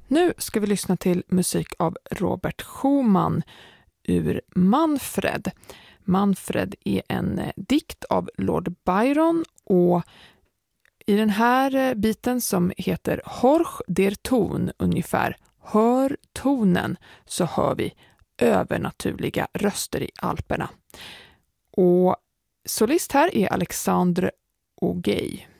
Nu ska vi lyssna till musik av Robert Schumann ur Manfred. Manfred är en dikt av Lord Byron, och i den här biten som heter Horch der Ton, ungefär hör tonen, så hör vi övernaturliga röster i Alperna. Och solist här är Alexandre Augey.